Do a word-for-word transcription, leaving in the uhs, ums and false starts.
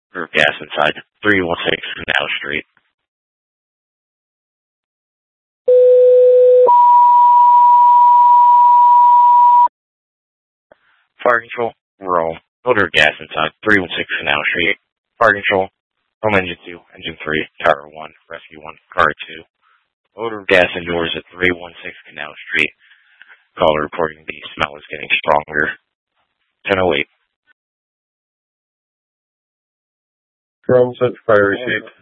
Or gas inside three one six Canal Street. Fire control, roll. Odor gas inside three one six Canal Street. Fire control, home engine two, engine three, tower one, rescue one, car two. Odor gas indoors at three one six Canal Street. Caller reporting the smell is getting stronger. ten oh eight. From such fire received.